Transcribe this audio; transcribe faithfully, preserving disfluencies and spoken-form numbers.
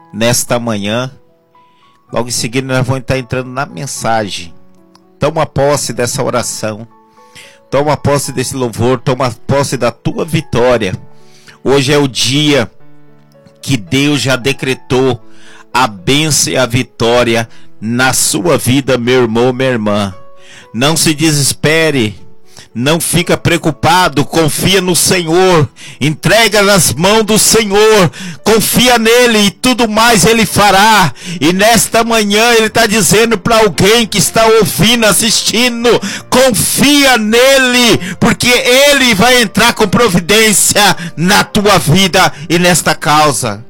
nesta manhã. Logo em seguida nós vamos estar entrando na mensagem. Toma posse dessa oração. Toma posse desse louvor. Toma posse da tua vitória. Hoje é o dia que Deus já decretou a bênção e a vitória na sua vida, meu irmão, minha irmã. Não se desespere. Não fica preocupado, confia no Senhor, entrega nas mãos do Senhor, confia nele e tudo mais ele fará. E nesta manhã ele está dizendo para alguém que está ouvindo, assistindo, confia nele, porque ele vai entrar com providência na tua vida e nesta causa.